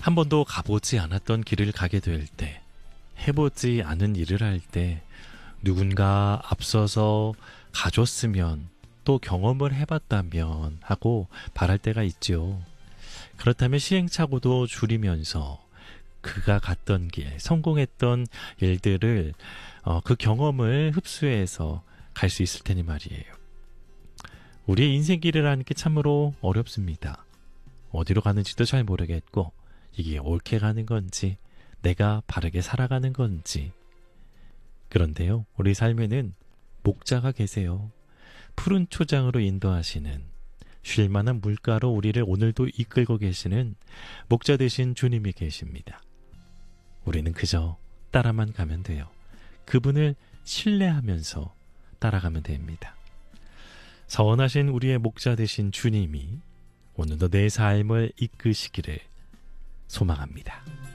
한 번도 가보지 않았던 길을 가게 될 때, 해보지 않은 일을 할 때 누군가 앞서서 가줬으면 또 경험을 해봤다면 하고 바랄 때가 있죠. 그렇다면 시행착오도 줄이면서 그가 갔던 길, 성공했던 일들을 그 경험을 흡수해서 갈 수 있을 테니 말이에요. 우리의 인생길이라는 게 참으로 어렵습니다. 어디로 가는지도 잘 모르겠고 이게 옳게 가는 건지 내가 바르게 살아가는 건지. 그런데요, 우리 삶에는 목자가 계세요. 푸른 초장으로 인도하시는, 쉴만한 물가로 우리를 오늘도 이끌고 계시는 목자 되신 주님이 계십니다. 우리는 그저 따라만 가면 돼요. 그분을 신뢰하면서 따라가면 됩니다. 선하신 우리의 목자 되신 주님이 오늘도 내 삶을 이끄시기를 소망합니다.